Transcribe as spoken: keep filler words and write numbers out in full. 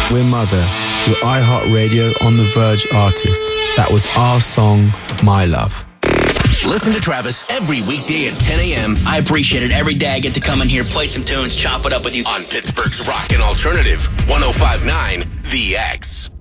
We're Mother, your iHeartRadio On The Verge artist. That was our song, My Love. Listen to Travis every weekday at ten a.m. I appreciate it. Every day I get to come in here, play some tunes, chop it up with you. On Pittsburgh's Rock and Alternative, one oh five point nine The X.